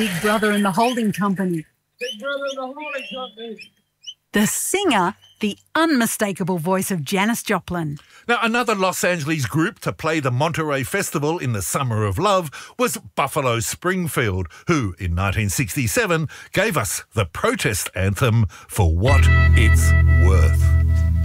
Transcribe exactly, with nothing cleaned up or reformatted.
Big Brother and the Holding Company. Big Brother and the Holding Company. The singer, the unmistakable voice of Janis Joplin. Now, another Los Angeles group to play the Monterey Festival in the Summer of Love was Buffalo Springfield, who in nineteen sixty-seven gave us the protest anthem For What It's Worth.